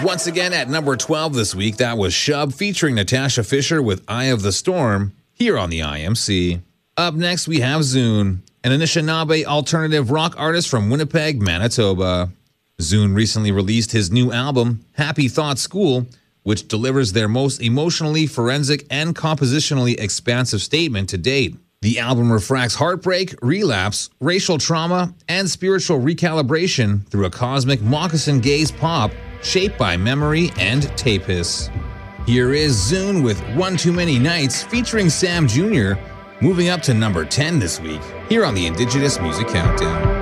Once again at number 12 this week, that was Shub featuring Natasha Fisher with Eye of the Storm here on the IMC. Up next, we have Zune, an Anishinaabe alternative rock artist from Winnipeg, Manitoba. Zune recently released his new album, Happy Thought School, which delivers their most emotionally forensic and compositionally expansive statement to date. The album refracts heartbreak, relapse, racial trauma, and spiritual recalibration through a cosmic moccasin gaze pop shaped by memory and tape hiss. Here is Zune with One Too Many Nights featuring Sam Jr., moving up to number 10 this week, here on the Indigenous Music Countdown.